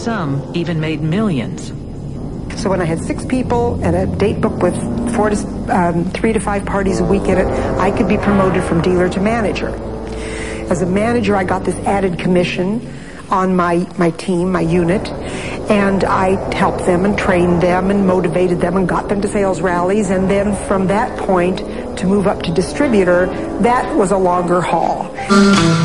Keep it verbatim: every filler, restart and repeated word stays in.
Some even made millions. So when I had six people and a date book with four to, um, three to five parties a week in it, I could be promoted from dealer to manager. As a manager, I got this added commission on my, my team, my unit, and I helped them and trained them and motivated them and got them to sales rallies. And then from that point to move up to distributor, that was a longer haul.